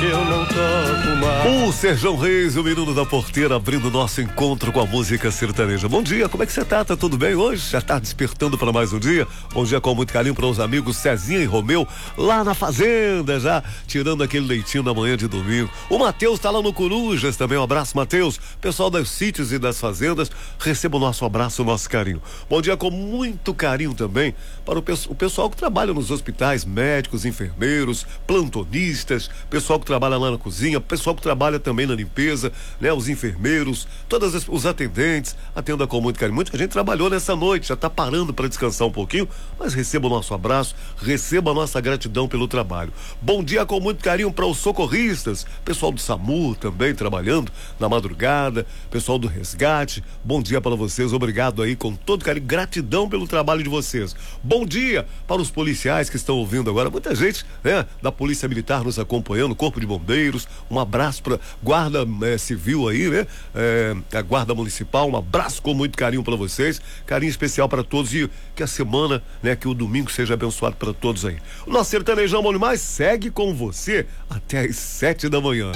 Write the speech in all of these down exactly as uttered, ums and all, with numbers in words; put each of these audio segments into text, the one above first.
eu não toco mais. O Serjão Reis, o menino da porteira, abrindo nosso encontro com a música sertaneja. Bom dia, como é que você tá? Tá tudo bem hoje? Já tá despertando para mais um dia? Bom dia com muito carinho para os amigos Cezinha e Romeu, lá na fazenda, já tirando aquele leitinho na manhã de domingo. O Matheus tá lá no Corujas também, um abraço, Matheus. Pessoal das sítios e das fazendas, receba o nosso abraço, o nosso carinho. Bom dia com muito carinho também para o, pe- o pessoal que trabalha nos hospitais, médicos, enfermeiros, plantonistas, pessoal que trabalha lá na cozinha, pessoal que trabalha também na limpeza, né? Os enfermeiros, todos as, os atendentes, atenda com muito carinho. Muita gente trabalhou nessa noite, já está parando para descansar um pouquinho, mas receba o nosso abraço, receba a nossa gratidão pelo trabalho. Bom dia com muito carinho para os socorristas, pessoal do SAMU também trabalhando na madrugada, pessoal do resgate, bom dia para vocês, obrigado aí com todo carinho, gratidão pelo trabalho de vocês. Bom dia para os policiais que estão ouvindo agora, muita gente, né, da Polícia Militar nos acompanhando, Corpo de Bombeiros, um abraço para Guarda eh, Civil aí, né, eh, a Guarda Municipal, um abraço com muito carinho para vocês, carinho especial para todos e que a semana, né, que o domingo seja abençoado para todos aí. O nosso Sertanejão Bom Demais segue com você até às sete da manhã.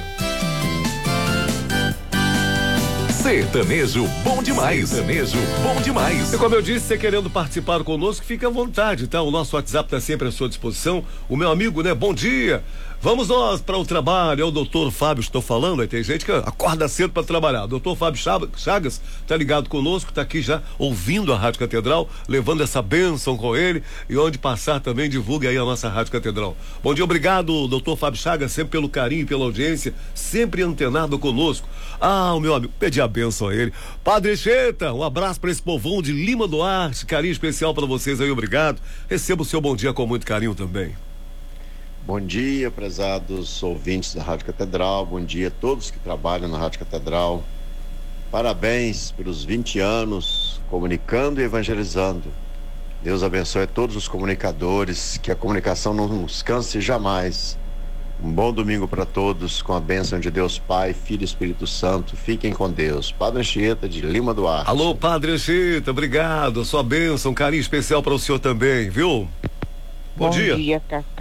Sertanejo bom demais. Sertanejo bom demais. E como eu disse, você querendo participar conosco, fique à vontade, tá? O nosso WhatsApp está sempre à sua disposição. O meu amigo, né? Bom dia. Vamos nós para o trabalho. É o doutor Fábio, estou falando. Aí tem gente que acorda cedo para trabalhar. doutor Fábio Chagas tá ligado conosco, tá aqui já ouvindo a Rádio Catedral, levando essa bênção com ele e onde passar também divulgue aí a nossa Rádio Catedral. Bom dia, obrigado, doutor Fábio Chagas, sempre pelo carinho e pela audiência, sempre antenado conosco. Ah, o meu amigo, pedi a bênção a ele. Padre Cheta, um abraço para esse povão de Lima Duarte, carinho especial para vocês aí, obrigado. Receba o seu bom dia com muito carinho também. Bom dia, prezados ouvintes da Rádio Catedral, bom dia a todos que trabalham na Rádio Catedral. Parabéns pelos vinte anos comunicando e evangelizando. Deus abençoe a todos os comunicadores, que a comunicação não nos canse jamais. Um bom domingo para todos, com a bênção de Deus Pai, Filho e Espírito Santo. Fiquem com Deus. Padre Anchieta, de Lima Duarte. Alô, Padre Anchieta, obrigado. Sua bênção, carinho especial para o senhor também, viu? Bom, bom dia. dia, Cacá.